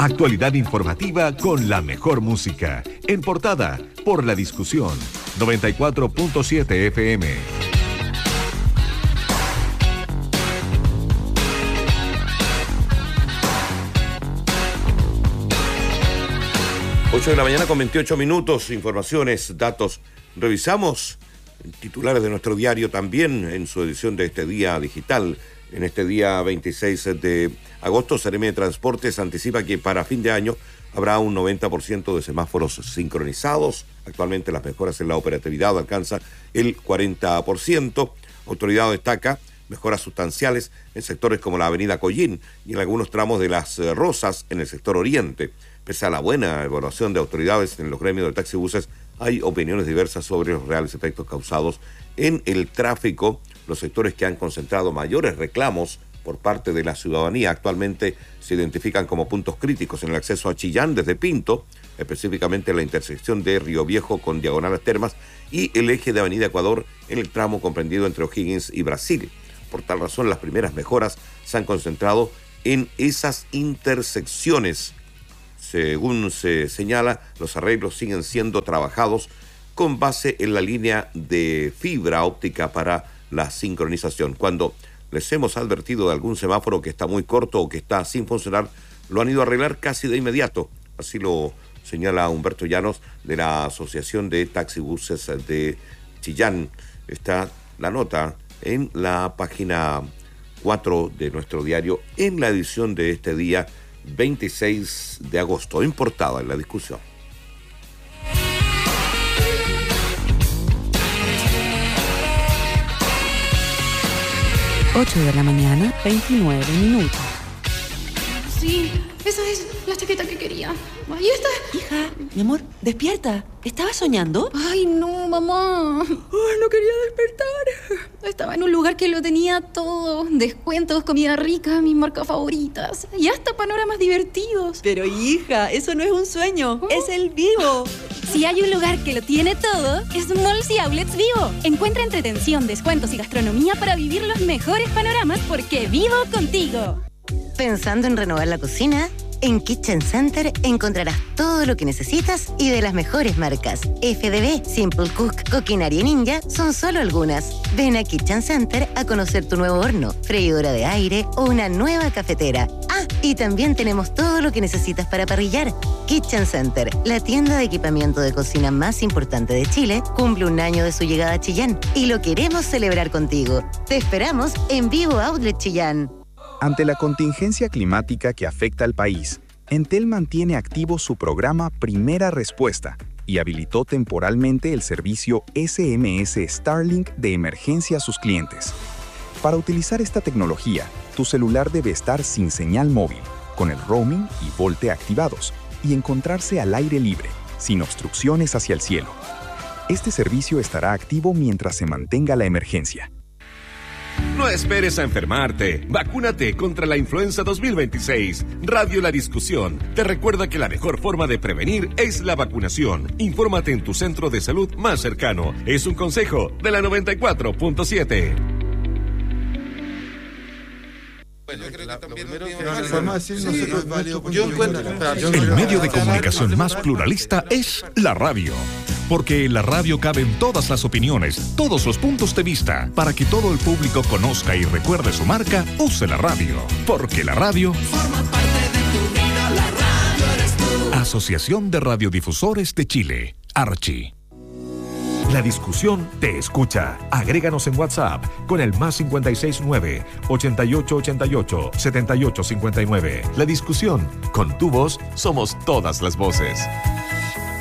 Actualidad informativa con la mejor música. En portada, por La Discusión. 94.7 FM. 8 de la mañana con 28 minutos, informaciones, datos. Revisamos titulares de nuestro diario también en su edición de este día digital. En este día 26 de agosto, Seremi de Transportes anticipa que para fin de año habrá un 90% de semáforos sincronizados. Actualmente las mejoras en la operatividad alcanzan el 40%. Autoridad destaca mejoras sustanciales en sectores como la avenida Collín y en algunos tramos de Las Rosas en el sector oriente. Pese a la buena evaluación de autoridades en los gremios de taxibuses, hay opiniones diversas sobre los reales efectos causados en el tráfico. Los sectores que han concentrado mayores reclamos por parte de la ciudadanía actualmente se identifican como puntos críticos en el acceso a Chillán desde Pinto, específicamente la intersección de Río Viejo con Diagonal Las Termas y el eje de Avenida Ecuador en el tramo comprendido entre O'Higgins y Brasil. Por tal razón, las primeras mejoras se han concentrado en esas intersecciones. Según se señala, los arreglos siguen siendo trabajados con base en la línea de fibra óptica para la sincronización. Cuando les hemos advertido de algún semáforo que está muy corto o que está sin funcionar, lo han ido a arreglar casi de inmediato. Así lo señala Humberto Llanos de la Asociación de Taxibuses de Chillán. Está la nota en la página 4 de nuestro diario en la edición de este día 26 de agosto, en portada en La Discusión. Ocho de la mañana, 29 minutos. Sí, esa es la chaqueta que quería. Ahí está. Hija, mi amor, despierta. ¿Estabas soñando? Ay, no, mamá. Ay, no quería despertar. Estaba en un lugar que lo tenía todo. Descuentos, comida rica, mis marcas favoritas. Y hasta panoramas divertidos. Pero hija, eso no es un sueño, es el Vivo. Si hay un lugar que lo tiene todo, es Malls y Outlets Vivo. Encuentra entretención, descuentos y gastronomía para vivir los mejores panoramas porque vivo contigo. ¿Pensando en renovar la cocina? En Kitchen Center encontrarás todo lo que necesitas y de las mejores marcas. FDB, Simple Cook, Coquinaria Ninja son solo algunas. Ven a Kitchen Center a conocer tu nuevo horno, freidora de aire o una nueva cafetera. Ah, y también tenemos todo lo que necesitas para parrillar. Kitchen Center, la tienda de equipamiento de cocina más importante de Chile, cumple un año de su llegada a Chillán y lo queremos celebrar contigo. Te esperamos en Vivo Outlet Chillán. Ante la contingencia climática que afecta al país, Entel mantiene activo su programa Primera Respuesta y habilitó temporalmente el servicio SMS Starlink de emergencia a sus clientes. Para utilizar esta tecnología, tu celular debe estar sin señal móvil, con el roaming y VoLTE activados, y encontrarse al aire libre, sin obstrucciones hacia el cielo. Este servicio estará activo mientras se mantenga la emergencia. No esperes a enfermarte. Vacúnate contra la influenza 2026. Radio La Discusión te recuerda que la mejor forma de prevenir es la vacunación. Infórmate en tu centro de salud más cercano. Es un consejo de la 94.7. Bueno, yo creo que también el medio de comunicación más pluralista es la radio. Porque en la radio caben todas las opiniones, todos los puntos de vista. Para que todo el público conozca y recuerde su marca, use la radio. Porque la radio forma parte de tu vida, la radio eres tú. Asociación de Radiodifusores de Chile, Archi. La Discusión te escucha. Agréganos en WhatsApp con el +569 8888 7859. La Discusión, con tu voz somos todas las voces.